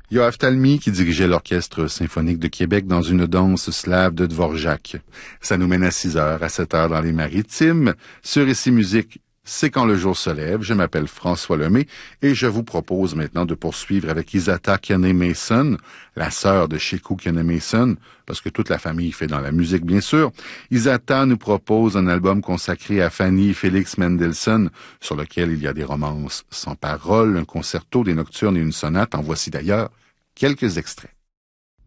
Yoav Talmy qui dirigeait l'Orchestre symphonique de Québec dans une danse slave de Dvorak. Ça nous mène à 6h, à 7h dans les Maritimes. Sur Ici Musique, c'est quand le jour se lève. Je m'appelle François Lemay et je vous propose maintenant de poursuivre avec Isata Kane-Mason, la sœur de Sheku Kane-Mason, parce que toute la famille fait dans la musique, bien sûr. Isata nous propose un album consacré à Fanny Félix Mendelssohn, sur lequel il y a des romances sans paroles, un concerto, des nocturnes et une sonate. En voici d'ailleurs quelques extraits.